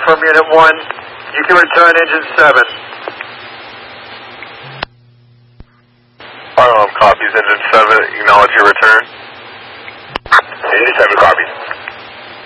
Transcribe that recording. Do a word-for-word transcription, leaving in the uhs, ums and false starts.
from Unit one. You can return Engine seven. Um, copies Engine seven. Acknowledge your return. Engine seven, copy.